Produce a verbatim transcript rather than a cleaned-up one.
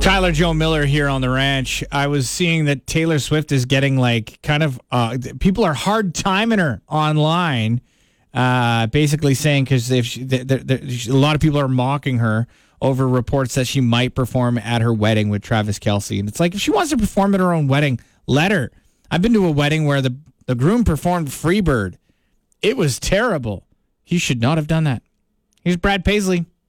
Tyler Joe Miller here on the ranch. I was seeing that Taylor Swift is getting like kind of uh, people are hard timing her online, uh, basically saying because if she, th- th- th- a lot of people are mocking her over reports that she might perform at her wedding with Travis Kelce, and it's like if she wants to perform at her own wedding, let her. I've been to a wedding where the the groom performed Freebird. It was terrible. He should not have done that. Here's Brad Paisley.